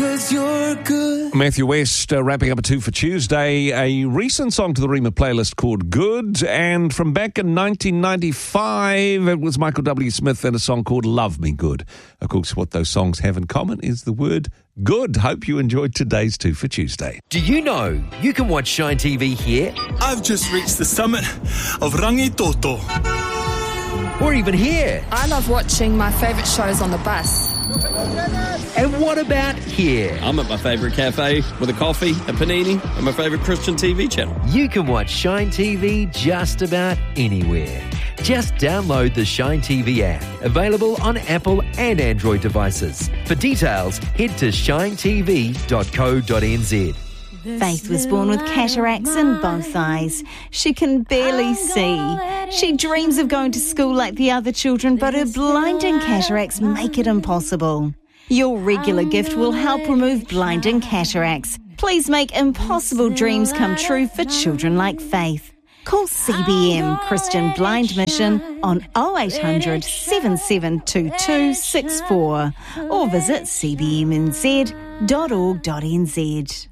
'cause you're good. Matthew West wrapping up a 2 for Tuesday. A recent song to the Rima playlist called Good. And from back in 1995, it was Michael W. Smith and a song called Love Me Good. Of course, what those songs have in common is the word good. Hope you enjoyed today's 2 for Tuesday. Do you know you can watch Shine TV here I've just reached the summit of Rangitoto. or even here? I love watching my favourite shows on the bus. And what about here? I'm at my favourite cafe with a coffee, a panini, and my favourite Christian TV channel. You can watch Shine TV just about anywhere. Just download the Shine TV app, available on Apple and Android devices. For details, head to shinetv.co.nz. Faith was born with cataracts in both eyes. She can barely see. She dreams of going to school like the other children, but her blinding cataracts make it impossible. Your regular gift will help remove blinding cataracts. Please make impossible dreams come true for children like Faith. Call CBM Christian Blind Mission on 0800 772264 or visit cbmnz.org.nz.